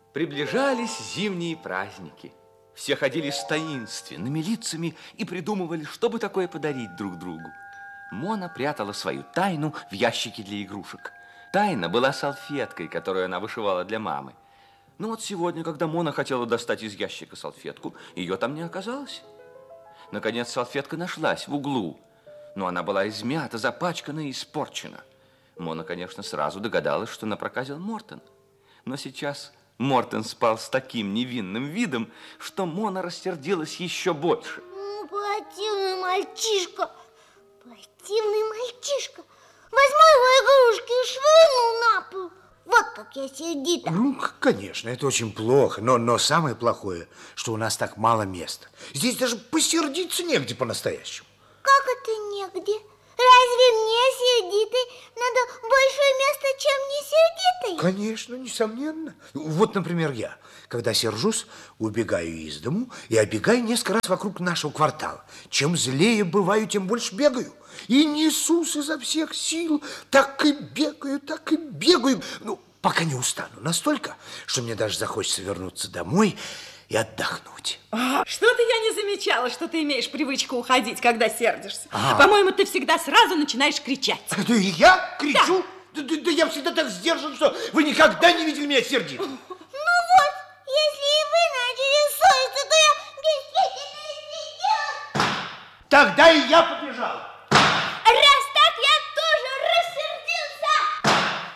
Приближались зимние праздники. Все ходили с таинственными лицами и придумывали, что бы такое подарить друг другу. Мона прятала свою тайну в ящике для игрушек. Тайна была салфеткой, которую она вышивала для мамы. Но вот сегодня, когда Мона хотела достать из ящика салфетку, ее там не оказалось. Наконец салфетка нашлась в углу, но она была измята, запачкана и испорчена. Мона, конечно, сразу догадалась, что напроказил Мортен. Но сейчас Мортен спал с таким невинным видом, что Мона рассердилась еще больше. Противный мальчишка, противный мальчишка. Возьму его игрушки и швырну на пол. Вот как я сердита. Ну, конечно, это очень плохо. Но самое плохое, что у нас так мало места. Здесь даже посердиться негде по-настоящему. Как это негде? Разве мне, сердитой, надо больше места, чем не сердитой? Конечно, несомненно. Вот, например, я, когда сержусь, убегаю из дому и обегаю несколько раз вокруг нашего квартала. Чем злее бываю, тем больше бегаю. И несусь изо всех сил, так и бегаю, так и бегаю. Ну, пока не устану настолько, что мне даже захочется вернуться домой и отдохнуть. Что-то я не замечала, что ты имеешь привычку уходить, когда сердишься. По-моему, ты всегда сразу начинаешь кричать. Да и я кричу? Да я всегда так сдержан, что вы никогда не видели меня сердитым. Ну вот, если и вы начали ссориться, то я действительно сделаю. Тогда и я побежал.